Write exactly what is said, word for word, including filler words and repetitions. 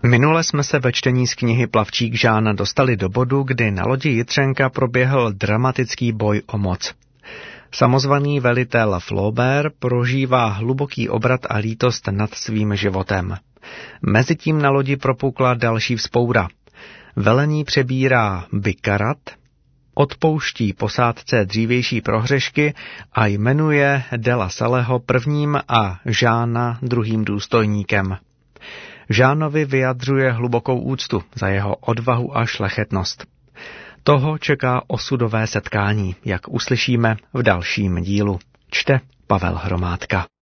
Minule jsme se ve čtení z knihy Plavčík Žána dostali do bodu, kdy na lodi Jitřenka proběhl dramatický boj o moc. Samozvaný velitel Flaubert prožívá hluboký obrat a lítost nad svým životem. Mezitím na lodi propukla další vzpoura. Velení přebírá Bikarat, odpouští posádce dřívější prohřešky a jmenuje de la Salleho prvním a Žána druhým důstojníkem. Žánovi vyjadřuje hlubokou úctu za jeho odvahu a šlechetnost. Toho čeká osudové setkání, jak uslyšíme v dalším dílu. Čte Pavel Hromádka.